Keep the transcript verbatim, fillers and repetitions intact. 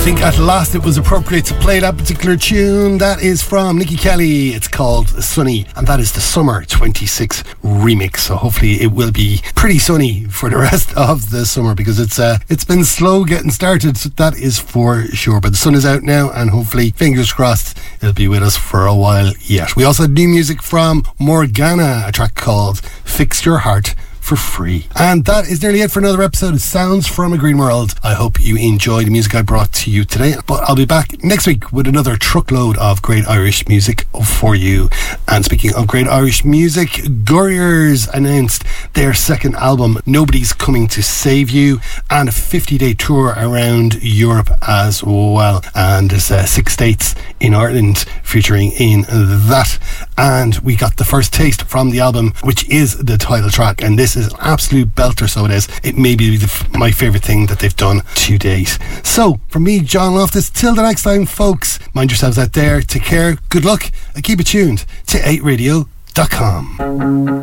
think at last it was appropriate to play that particular tune. That is from Nikki Kelly. It's called Sunny, and that is the Summer twenty-six remix. So hopefully it will be pretty sunny for the rest of the summer, because it's uh, it's been slow getting started, that is for sure. But the sun is out now, and hopefully, fingers crossed, it'll be with us for a while yet. We also had new music from Morgana, a track called Fix Your Heart for Free. And that is nearly it for another episode of Sounds from a Green World. I hope you enjoyed the music I brought to you today, but I'll be back next week with another truckload of great Irish music for you. And speaking of great Irish music, Gurriers announced their second album, Nobody's Coming to Save You, and a fifty-day tour around Europe as well. And there's uh, six states in Ireland featuring in that. And we got the first taste from the album, which is the title track, and this is an absolute belter, so it is. It may be the, my favourite thing that they've done to date. So, from me, John Loftus, till the next time, folks, mind yourselves out there, take care, good luck, and keep it tuned to eight radio dot com.